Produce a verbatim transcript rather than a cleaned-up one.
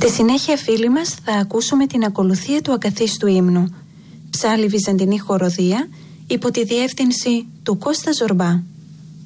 Στη συνέχεια, φίλοι μας, θα ακούσουμε την ακολουθία του ακαθίστου ύμνου. Ψάλλη Βυζαντινή χοροδία υπό τη διεύθυνση του Κώστα Ζορμπά.